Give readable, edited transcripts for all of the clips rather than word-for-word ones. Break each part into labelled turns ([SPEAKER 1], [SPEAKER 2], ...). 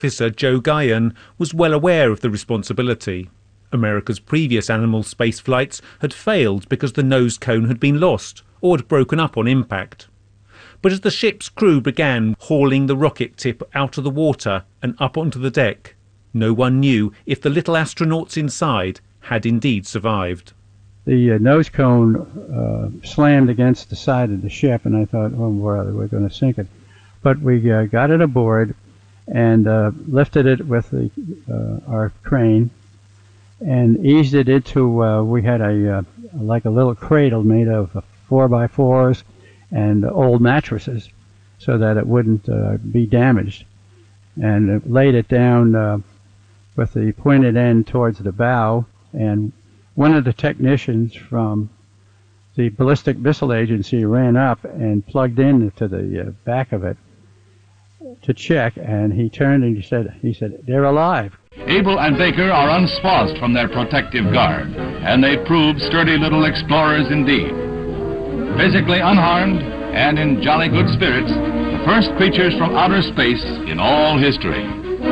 [SPEAKER 1] Officer Joe Guyan was well aware of the responsibility. America's previous animal space flights had failed because the nose cone had been lost or had broken up on impact. But as the ship's crew began hauling the rocket tip out of the water and up onto the deck, no one knew if the little astronauts inside had indeed survived.
[SPEAKER 2] The nose cone slammed against the side of the ship, and I thought, oh, boy, we're going to sink it. But we got it aboard and lifted it with our crane and eased it into, we had like a little cradle made of 4x4s and old mattresses so that it wouldn't be damaged. And laid it down with the pointed end towards the bow, and one of the technicians from the Ballistic Missile Agency ran up and plugged into the back of it to check, and he turned and he said, "They're alive."
[SPEAKER 3] Able and Baker are unspaused from their protective guard, and they prove sturdy little explorers indeed. Physically unharmed and in jolly good spirits, the first creatures from outer space in all history.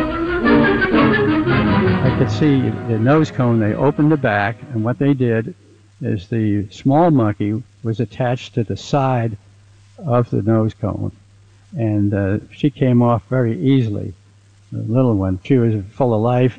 [SPEAKER 2] I could see the nose cone. They opened the back, and what they did is the small monkey was attached to the side of the nose cone, and she came off very easily. The little one, she was full of life.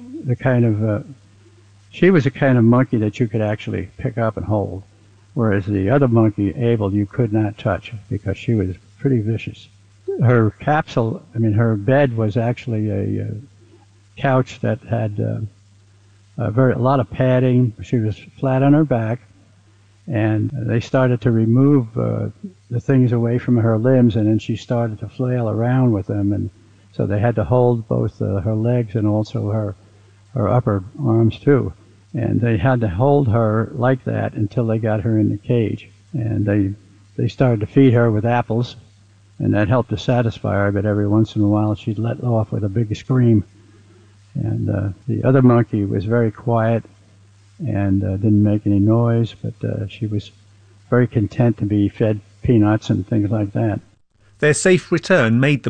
[SPEAKER 2] She was the kind of monkey that you could actually pick up and hold, whereas the other monkey, Abel, you could not touch because she was pretty vicious. Her capsule, her bed was actually a couch that had a lot of padding. She was flat on her back, and they started to remove the things away from her limbs, and then she started to flail around with them, and so they had to hold both her legs and also her upper arms too. And they had to hold her like that until they got her in the cage. And they started to feed her with apples, and that helped to satisfy her, but every once in a while she'd let off with a big scream. And the other monkey was very quiet and didn't make any noise, but she was very content to be fed peanuts and things like that.
[SPEAKER 1] Their safe return made them